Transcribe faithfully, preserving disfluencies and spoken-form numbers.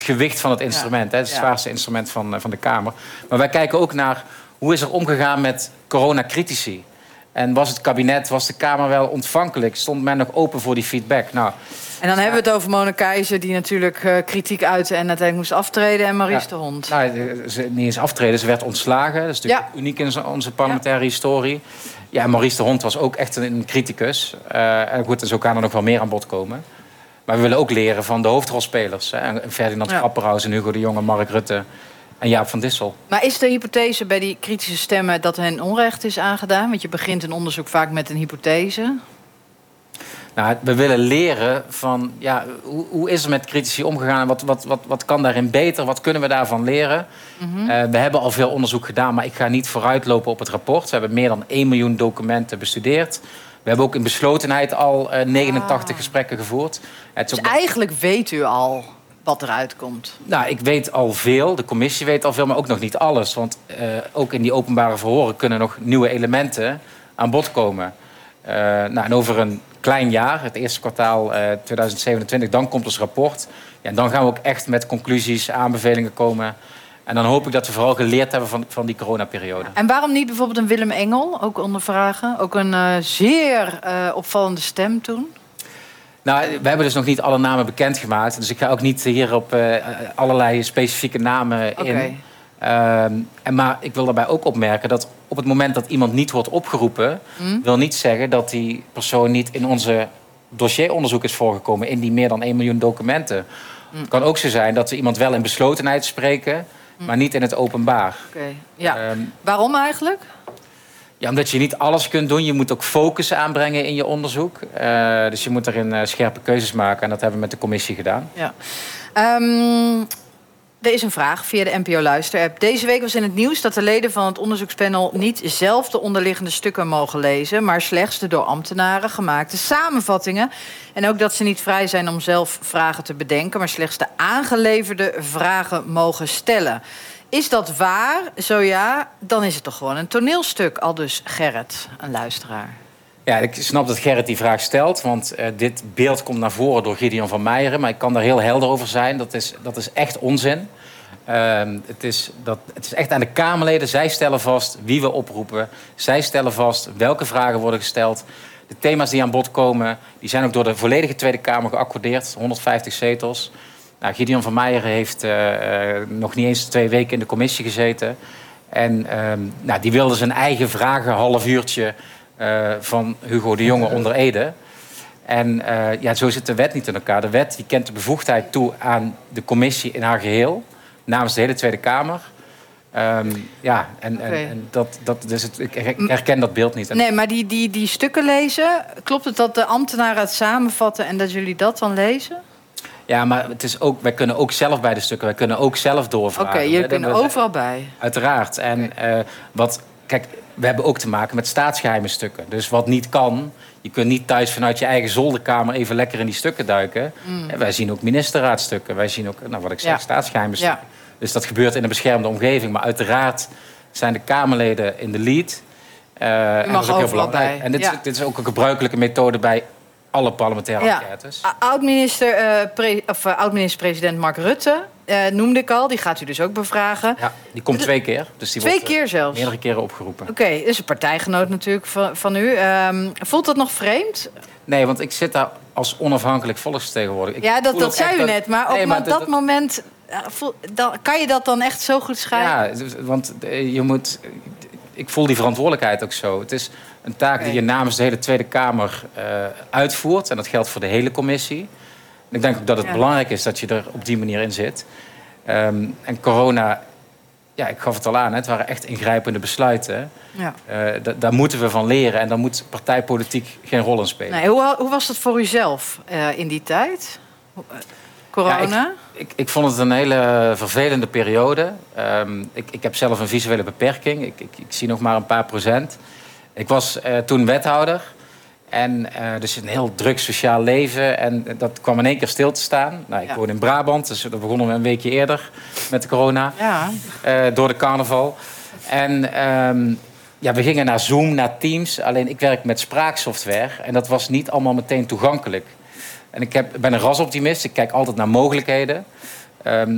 gewicht van het instrument. Ja. Hè, het ja. zwaarste instrument van, van de Kamer. Maar wij kijken ook naar hoe is er omgegaan met coronacritici. En was het kabinet, was de Kamer wel ontvankelijk? Stond men nog open voor die feedback? Nou, en dan hebben we het over Mona Keizer, die natuurlijk uh, kritiek uitte en uiteindelijk moest aftreden. En Maurice ja, de Hond. Nou, ze niet eens aftreden, ze werd ontslagen. Dat is natuurlijk ja. uniek in onze parlementaire ja. historie. Ja, Maurice de Hond was ook echt een, een criticus. Uh, en goed, en zo kan er nog wel meer aan bod komen. Maar we willen ook leren van de hoofdrolspelers. Hè? Ferdinand ja. Grapperhaus en Hugo de Jonge, Mark Rutte en Jaap van Dissel. Maar is de hypothese bij die kritische stemmen dat hen onrecht is aangedaan? Want je begint een onderzoek vaak met een hypothese. Nou, we willen leren van, ja, hoe, hoe is er met critici omgegaan? Wat, wat, wat, wat kan daarin beter? Wat kunnen we daarvan leren? Mm-hmm. Uh, we hebben al veel onderzoek gedaan, maar ik ga niet vooruitlopen op het rapport. We hebben meer dan één miljoen documenten bestudeerd. We hebben ook in beslotenheid al uh, negenentachtig ah. gesprekken gevoerd. Het dus ook... eigenlijk weet u al wat eruit komt? Nou, ik weet al veel. De commissie weet al veel, maar ook nog niet alles. Want uh, ook in die openbare verhoren kunnen nog nieuwe elementen aan bod komen. Uh, nou, en over een klein jaar, het eerste kwartaal uh, tweeduizend zevenentwintig, dan komt ons rapport. Ja, en dan gaan we ook echt met conclusies, aanbevelingen komen. En dan hoop ik dat we vooral geleerd hebben van, van die coronaperiode. En waarom niet bijvoorbeeld een Willem Engel, ook ondervragen? Ook een uh, zeer uh, opvallende stem toen. Nou, we hebben dus nog niet alle namen bekendgemaakt. Dus ik ga ook niet hier op uh, allerlei specifieke namen in. Okay. Uh, en maar ik wil daarbij ook opmerken dat op het moment dat iemand niet wordt opgeroepen, mm. wil niet zeggen dat die persoon niet in onze dossieronderzoek is voorgekomen, in die meer dan één miljoen documenten. Mm. Het kan ook zo zijn dat we iemand wel in beslotenheid spreken, mm. maar niet in het openbaar. Okay. Ja. Um, Waarom eigenlijk? Ja, omdat je niet alles kunt doen. Je moet ook focus aanbrengen in je onderzoek. Uh, dus je moet erin uh, scherpe keuzes maken. En dat hebben we met de commissie gedaan. Ja. Um, er is een vraag via de N P O Luister-app. Deze week was in het nieuws dat de leden van het onderzoekspanel niet zelf de onderliggende stukken mogen lezen, maar slechts de door ambtenaren gemaakte samenvattingen. En ook dat ze niet vrij zijn om zelf vragen te bedenken, maar slechts de aangeleverde vragen mogen stellen. Is dat waar? Zo ja, dan is het toch gewoon een toneelstuk. Aldus Gerrit, een luisteraar. Ja, ik snap dat Gerrit die vraag stelt. Want uh, dit beeld komt naar voren door Gideon van Meijeren. Maar ik kan daar heel helder over zijn. Dat is, dat is echt onzin. Uh, het, is dat, het is echt aan de Kamerleden. Zij stellen vast wie we oproepen. Zij stellen vast welke vragen worden gesteld. De thema's die aan bod komen, die zijn ook door de volledige Tweede Kamer geaccordeerd. honderdvijftig zetels. Nou, Gideon van Meijeren heeft uh, uh, nog niet eens twee weken in de commissie gezeten. En uh, nou, die wilde zijn eigen vragen half uurtje uh, van Hugo de Jonge onder Ede. En uh, ja, zo zit de wet niet in elkaar. De wet die kent de bevoegdheid toe aan de commissie in haar geheel, namens de hele Tweede Kamer. Um, ja, en, okay. en, en dat, dat, dus het, ik herken dat beeld niet. Nee, maar die, die, die stukken lezen, klopt het dat de ambtenaren het samenvatten en dat jullie dat dan lezen? Ja, maar het is ook, wij kunnen ook zelf bij de stukken. Wij kunnen ook zelf doorvragen. Oké, okay, jullie kunnen overal bij. Uiteraard. En okay. uh, wat, kijk, we hebben ook te maken met staatsgeheime stukken. Dus wat niet kan, je kunt niet thuis vanuit je eigen zolderkamer even lekker in die stukken duiken. Mm. En wij zien ook ministerraadstukken. Wij zien ook, nou, wat ik zeg, ja. staatsgeheime stukken. Ja. Dus dat gebeurt in een beschermde omgeving. Maar uiteraard zijn de Kamerleden in de lead. Uh, je mag en dat is ook heel belangrijk. Bij. En dit, ja. dit is ook een gebruikelijke methode bij alle parlementaire ja. enquêtes. Oud-minister, uh, pre- of uh, oud-minister-president Mark Rutte uh, noemde ik al. Die gaat u dus ook bevragen. Ja, die komt twee keer. Dus die twee wordt, keer zelfs? Meerdere keren opgeroepen. Oké, okay, dus een partijgenoot natuurlijk van, van u. Um, voelt dat nog vreemd? Nee, want ik zit daar als onafhankelijk volksvertegenwoordiger. Ja, dat, dat zei u net. Maar op nee, maar dat, dat moment, uh, voel, dan, kan je dat dan echt zo goed scheiden? Ja, want uh, je moet... Ik voel die verantwoordelijkheid ook zo. Het is een taak okay. die je namens de hele Tweede Kamer uh, uitvoert. En dat geldt voor de hele commissie. En ik denk ook dat het ja. belangrijk is dat je er op die manier in zit. Um, en corona, ja, ik gaf het al aan, hè, het waren echt ingrijpende besluiten. Ja. Uh, d- daar moeten we van leren. En daar moet partijpolitiek geen rol in spelen. Nee, hoe, hoe was dat voor u zelf uh, in die tijd? Corona? Ja, ik, ik, ik vond het een hele vervelende periode. Um, ik, ik heb zelf een visuele beperking. Ik, ik, ik zie nog maar een paar procent. Ik was uh, toen wethouder. En uh, dus een heel druk sociaal leven. En dat kwam in één keer stil te staan. Nou, ik ja. woon in Brabant, dus dat begonnen we een weekje eerder met de corona. Ja. Uh, door de carnaval. En um, ja, we gingen naar Zoom, naar Teams. Alleen ik werk met spraaksoftware. En dat was niet allemaal meteen toegankelijk. En ik heb, ben een rasoptimist. Ik kijk altijd naar mogelijkheden. Um,